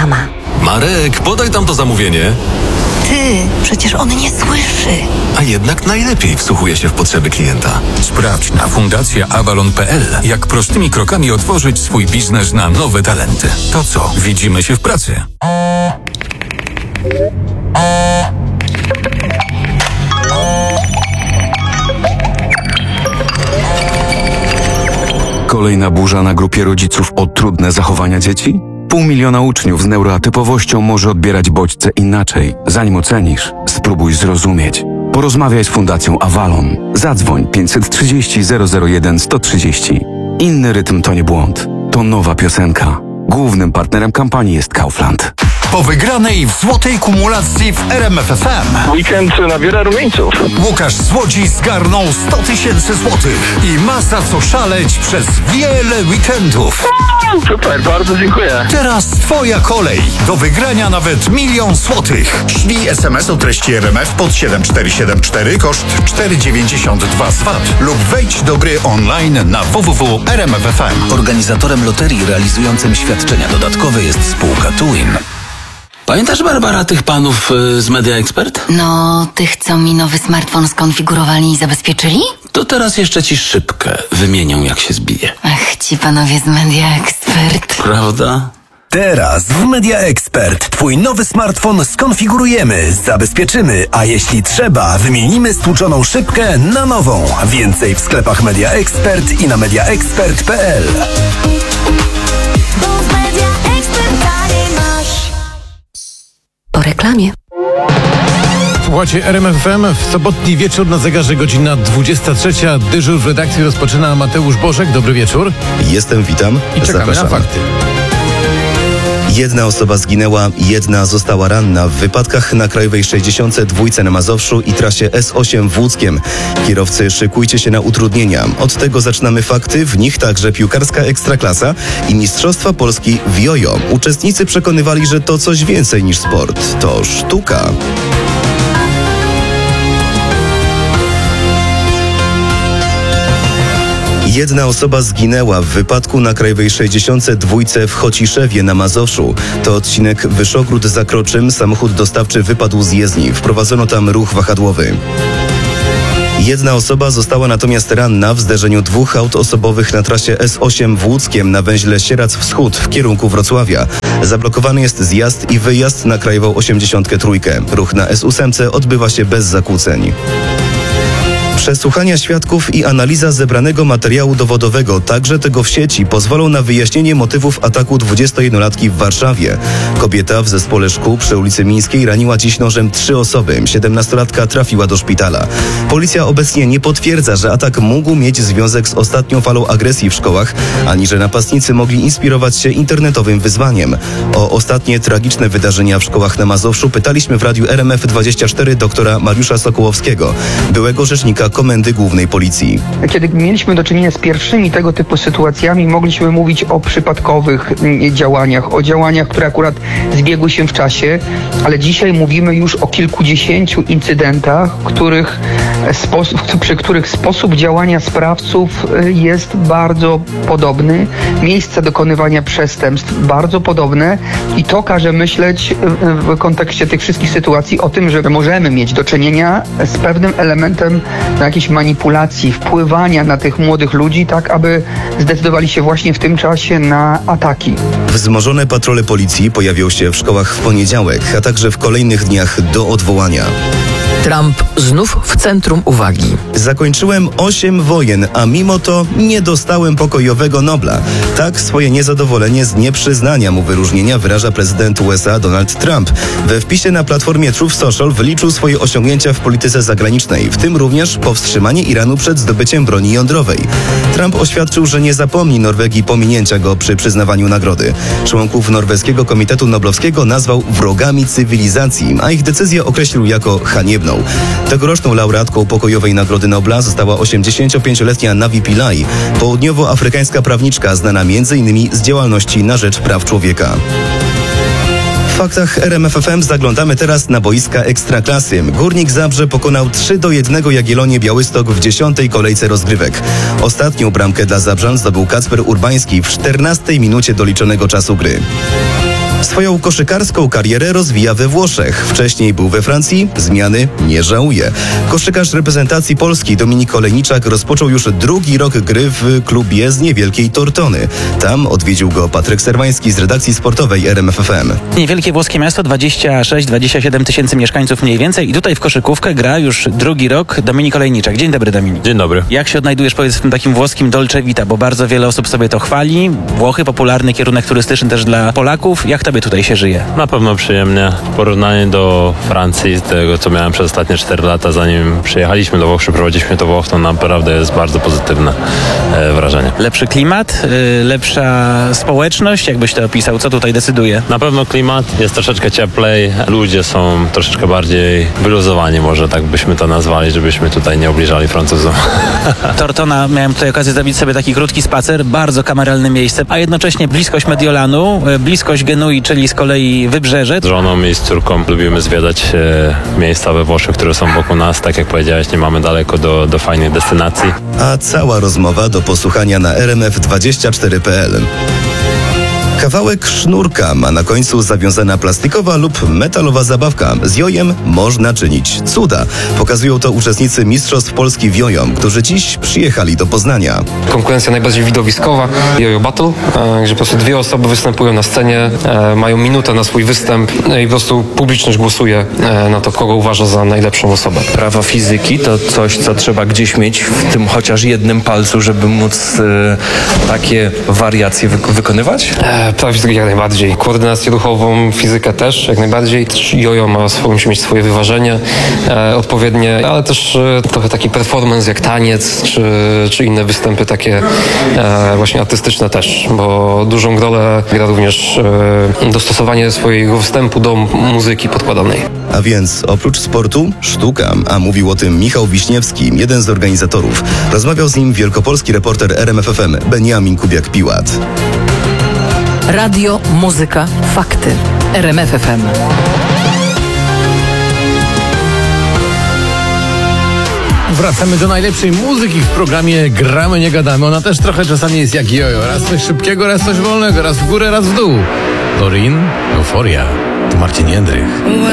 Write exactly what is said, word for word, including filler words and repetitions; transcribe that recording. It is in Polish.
sama. Marek, podaj tam to zamówienie. Ty, przecież on nie słyszy. A jednak najlepiej wsłuchuje się w potrzeby klienta. Sprawdź na fundacja avalon kropka p l, jak prostymi krokami otworzyć swój biznes na nowe talenty. To co, widzimy się w pracy. Kolejna burza na grupie rodziców o trudne zachowania dzieci? Pół miliona uczniów z neuroatypowością może odbierać bodźce inaczej. Zanim ocenisz, spróbuj zrozumieć. Porozmawiaj z Fundacją Avalon. Zadzwoń pięćset trzydzieści zero zero jeden sto trzydzieści. Inny rytm to nie błąd. To nowa piosenka. Głównym partnerem kampanii jest Kaufland. Po wygranej w złotej kumulacji w R M F F M Weekend nabiera rumieńców. Łukasz z Łodzi zgarnął sto tysięcy złotych i ma za co szaleć przez wiele weekendów. Super, bardzo dziękuję. Teraz twoja kolej. Do wygrania nawet milion złotych. Ślij es em es o treści R M F pod siedem cztery siedem cztery, koszt cztery dziewięćdziesiąt dwa z V A T lub wejdź do gry online na w w w kropka r m f f m. Organizatorem loterii realizującym świadczenia dodatkowe jest spółka Tuwin. Pamiętasz, Barbara, tych panów y, z Media Expert? No, tych, co mi nowy smartfon skonfigurowali i zabezpieczyli? To teraz jeszcze ci szybkę wymienią, jak się zbije. Ach, ci panowie z Media Expert. Prawda? Teraz w Media Expert twój nowy smartfon skonfigurujemy, zabezpieczymy, a jeśli trzeba, wymienimy stłuczoną szybkę na nową. Więcej w sklepach Media Expert i na media expert kropka p l. Po reklamie. Słuchajcie R M F F M, w sobotni wieczór na zegarze godzina dwudziesta trzecia. Dyżur w redakcji rozpoczyna Mateusz Bożek. Dobry wieczór. Jestem, witam. I czekamy Zapraszam. na fakty. Jedna osoba zginęła, jedna została ranna w wypadkach na Krajowej sześćdziesiąt dwa na Mazowszu i trasie S osiem w Łódzkiem. Kierowcy, szykujcie się na utrudnienia. Od tego zaczynamy fakty, w nich także piłkarska Ekstraklasa i Mistrzostwa Polski w jojo. Uczestnicy przekonywali, że to coś więcej niż sport. To sztuka. Jedna osoba zginęła w wypadku na Krajowej sześćdziesiąt dwa w Chociszewie na Mazowszu. To odcinek Wyszogród-Zakroczym. Samochód dostawczy wypadł z jezdni. Wprowadzono tam ruch wahadłowy. Jedna osoba została natomiast ranna w zderzeniu dwóch aut osobowych na trasie S osiem w Łódzkiem na węźle Sieradz Wschód w kierunku Wrocławia. Zablokowany jest zjazd i wyjazd na Krajową osiemdziesiąt trzy. Ruch na S osiem odbywa się bez zakłóceń. Przesłuchania świadków i analiza zebranego materiału dowodowego, także tego w sieci, pozwolą na wyjaśnienie motywów ataku dwudziestojednolatki w Warszawie. Kobieta w zespole szkół przy ulicy Mińskiej raniła dziś nożem trzy osoby. siedemnastolatka trafiła do szpitala. Policja obecnie nie potwierdza, że atak mógł mieć związek z ostatnią falą agresji w szkołach, ani że napastnicy mogli inspirować się internetowym wyzwaniem. O ostatnie tragiczne wydarzenia w szkołach na Mazowszu pytaliśmy w radiu R M F dwadzieścia cztery doktora Mariusza Sokołowskiego, byłego rzecznika Komendy Głównej Policji. Kiedy mieliśmy do czynienia z pierwszymi tego typu sytuacjami, mogliśmy mówić o przypadkowych działaniach, o działaniach, które akurat zbiegły się w czasie, ale dzisiaj mówimy już o kilkudziesięciu incydentach, których sposób, przy których sposób działania sprawców jest bardzo podobny, miejsca dokonywania przestępstw bardzo podobne i to każe myśleć w kontekście tych wszystkich sytuacji o tym, że możemy mieć do czynienia z pewnym elementem na jakiejś manipulacji, wpływania na tych młodych ludzi, tak aby zdecydowali się właśnie w tym czasie na ataki. Wzmożone patrole policji pojawią się w szkołach w poniedziałek, a także w kolejnych dniach do odwołania. Trump znów w centrum uwagi. Zakończyłem osiem wojen, a mimo to nie dostałem pokojowego Nobla. Tak swoje niezadowolenie z nieprzyznania mu wyróżnienia wyraża prezydent U S A Donald Trump. We wpisie na platformie Truth Social wyliczył swoje osiągnięcia w polityce zagranicznej, w tym również powstrzymanie Iranu przed zdobyciem broni jądrowej. Trump oświadczył, że nie zapomni Norwegii pominięcia go przy przyznawaniu nagrody. Członków Norweskiego Komitetu Noblowskiego nazwał wrogami cywilizacji, a ich decyzję określił jako haniebną. Tegoroczną laureatką pokojowej Nagrody Nobla została osiemdziesięciopięcioletnia Navi Pillay, południowoafrykańska prawniczka znana między innymi z działalności na rzecz praw człowieka. W faktach R M F F M zaglądamy teraz na boiska Ekstraklasy. Górnik Zabrze pokonał trzy do jednego Jagiellonię Białystok w dziesiątej kolejce rozgrywek. Ostatnią bramkę dla Zabrzan zdobył Kacper Urbański w czternastej minucie doliczonego czasu gry. Swoją koszykarską karierę rozwija we Włoszech. Wcześniej był we Francji, zmiany nie żałuje. Koszykarz reprezentacji Polski Dominik Olejniczak rozpoczął już drugi rok gry w klubie z niewielkiej Tortony. Tam odwiedził go Patryk Serwański z redakcji sportowej R M F F M. Niewielkie włoskie miasto, dwadzieścia sześć dwadzieścia siedem tysięcy mieszkańców mniej więcej i tutaj w koszykówkę gra już drugi rok Dominik Olejniczak. Dzień dobry, Dominik. Dzień dobry. Jak się odnajdujesz, powiedz, w tym takim włoskim Dolce Vita, bo bardzo wiele osób sobie to chwali. Włochy, popularny kierunek turystyczny też dla Polaków. Jak tobie tutaj się żyje? Na pewno przyjemnie. W porównaniu do Francji, tego co miałem przez ostatnie cztery lata, zanim przyjechaliśmy do Włoch, przeprowadziliśmy do Włoch, to naprawdę jest bardzo pozytywne e, wrażenie. Lepszy klimat, y, lepsza społeczność, jakbyś to opisał? Co tutaj decyduje? Na pewno klimat jest troszeczkę cieplej, ludzie są troszeczkę bardziej wyluzowani, może tak byśmy to nazwali, żebyśmy tutaj nie obliżali Francuzom. Tortona, miałem tutaj okazję zrobić sobie taki krótki spacer, bardzo kameralne miejsce, a jednocześnie bliskość Mediolanu, y, bliskość Genui, czyli z kolei Wybrzeże. Z żoną i z córką lubimy zwiedzać e, miejsca we Włoszech, które są wokół nas. Tak jak powiedziałeś, nie mamy daleko do, do fajnych destynacji. A cała rozmowa do posłuchania na r m f dwadzieścia cztery kropka p l. Kawałek sznurka ma na końcu zawiązana plastikowa lub metalowa zabawka. Z jojem można czynić cuda. Pokazują to uczestnicy Mistrzostw Polski w jojo, którzy dziś przyjechali do Poznania. Konkurencja najbardziej widowiskowa, jojo battle, gdzie po prostu dwie osoby występują na scenie, mają minutę na swój występ i po prostu publiczność głosuje na to, kogo uważa za najlepszą osobę. Prawa fizyki to coś, co trzeba gdzieś mieć w tym chociaż jednym palcu, żeby móc e, takie wariacje wy- wykonywać? Prawa fizyki jak najbardziej. Koordynację ruchową, fizykę też jak najbardziej. Jojo ma swoje, musi mieć swoje wyważenie e, odpowiednie, ale też e, trochę taki performance jak taniec, czy, czy inne występy takie e, właśnie artystyczne też, bo dużą rolę gra również e, dostosowanie swojego wstępu do muzyki podkładanej. A więc oprócz sportu, sztuka, a mówił o tym Michał Wiśniewski, jeden z organizatorów. Rozmawiał z nim wielkopolski reporter R M F F M Beniamin Kubiak-Piłat. Radio, muzyka, fakty. R M F F M. Wracamy do najlepszej muzyki w programie Gramy, nie gadamy. Ona też trochę czasami jest jak jojo. Raz coś szybkiego, raz coś wolnego, raz w górę, raz w dół. Dorin, Euforia. To Marcin Jędrych.